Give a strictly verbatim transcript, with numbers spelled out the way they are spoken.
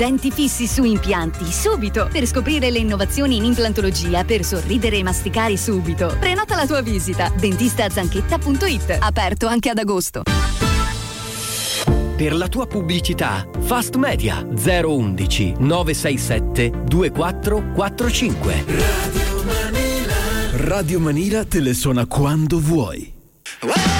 Denti fissi su impianti, subito! Per scoprire le innovazioni in implantologia per sorridere e masticare subito. Prenota la tua visita. dentista zanchetta punto it. Aperto anche ad agosto. Per la tua pubblicità, Fast Media zero undici nove sei sette due quattro quattro cinque. Radio Manila. Radio Manila te le suona quando vuoi.